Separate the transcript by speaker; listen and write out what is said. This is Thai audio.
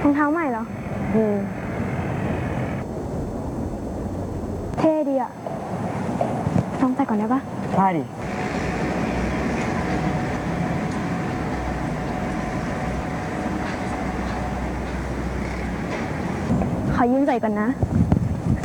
Speaker 1: องเท้าใหม่เหรอเท่ดีอ่ะลองใส่ก่อนได้ปะ
Speaker 2: ได้ดิ
Speaker 1: ขอยืมใส่ก่อนนะ